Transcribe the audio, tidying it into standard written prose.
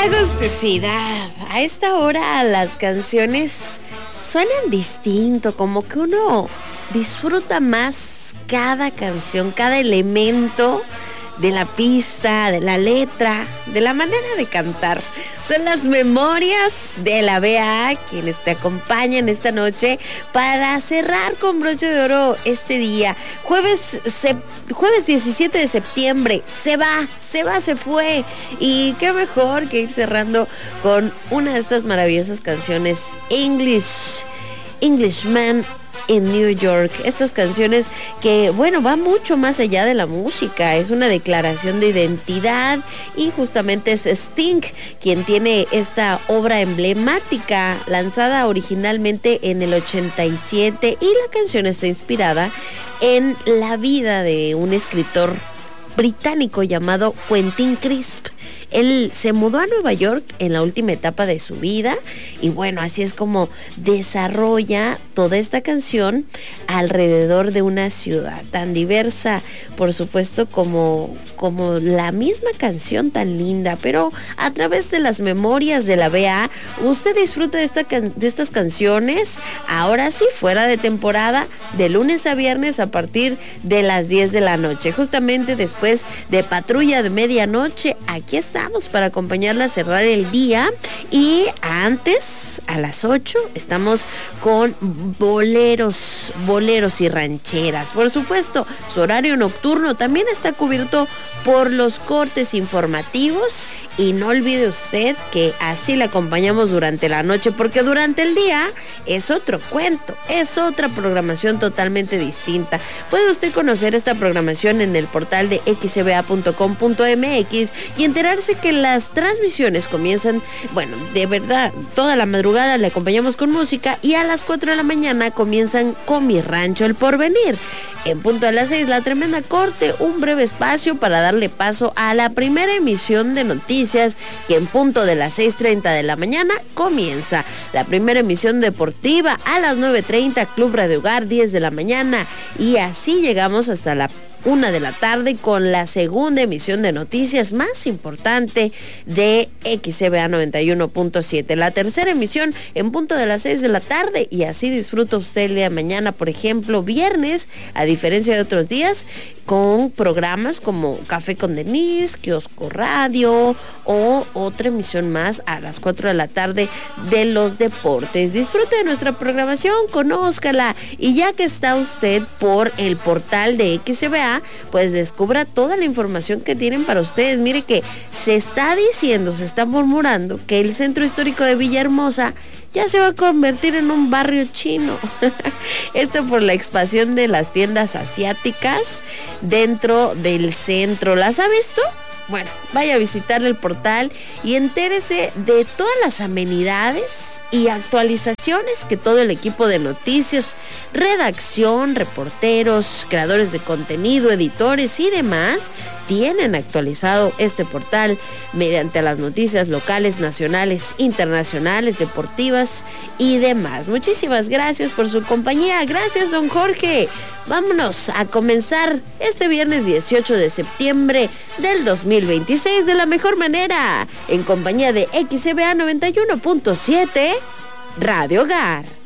agusticidad. A esta hora las canciones suenan distinto, como que uno disfruta más cada canción, cada elemento de la pista, de la letra, de la manera de cantar. Son las memorias de la BA quienes te acompañan esta noche para cerrar con broche de oro este día. Jueves 17 de septiembre. Se fue. Y qué mejor que ir cerrando con una de estas maravillosas canciones, Englishman en New York. Estas canciones que, bueno, va mucho más allá de la música, es una declaración de identidad y justamente es Sting quien tiene esta obra emblemática lanzada originalmente en el 87 y la canción está inspirada en la vida de un escritor británico llamado Quentin Crisp. Él se mudó a Nueva York en la última etapa de su vida y bueno, así es como desarrolla toda esta canción alrededor de una ciudad tan diversa, por supuesto, como la misma canción tan linda, pero a través de las memorias de la BA, usted disfruta de estas canciones, ahora sí, fuera de temporada, de lunes a viernes a partir de las 10 de la noche, justamente después de Patrulla de Medianoche. Aquí estamos para acompañarla a cerrar el día y antes, a las 8, estamos con boleros y rancheras. Por supuesto, su horario nocturno también está cubierto por los cortes informativos y no olvide usted que así la acompañamos durante la noche, porque durante el día es otro cuento, es otra programación totalmente distinta. Puede usted conocer esta programación en el portal de xcba.com.mx y enterarse que las transmisiones comienzan, bueno, de verdad, toda la madrugada le acompañamos con música y a las 4 de la mañana comienzan con Mi Rancho El Porvenir. En punto de las 6, La Tremenda Corte, un breve espacio para darle paso a la primera emisión de noticias que en punto de las 6:30 de la mañana comienza. La primera emisión deportiva a las 9:30, Club Radio Hogar, 10 de la mañana y así llegamos hasta la 1 de la tarde con la segunda emisión de noticias más importante de XCBA 91.7. La tercera emisión en punto de las 6 de la tarde y así disfruta usted el día de mañana, por ejemplo, viernes, a diferencia de otros días, con programas como Café con Denise, Kiosco Radio o otra emisión más a las 4 de la tarde de los deportes. Disfrute de nuestra programación, conózcala y ya que está usted por el portal de XCBA, pues descubra toda la información que tienen para ustedes. Mire que se está murmurando que el centro histórico de Villahermosa ya se va a convertir en un barrio chino. Esto por la expansión de las tiendas asiáticas dentro del centro. ¿Las ha visto? Bueno, vaya a visitar el portal y entérese de todas las amenidades y actualizaciones que todo el equipo de noticias, redacción, reporteros, creadores de contenido, editores y demás tienen actualizado este portal mediante las noticias locales, nacionales, internacionales, deportivas y demás. Muchísimas gracias por su compañía. Gracias, don Jorge. Vámonos a comenzar este viernes 18 de septiembre del 2026 de la mejor manera, en compañía de XCBA 91.7 Radio Hogar.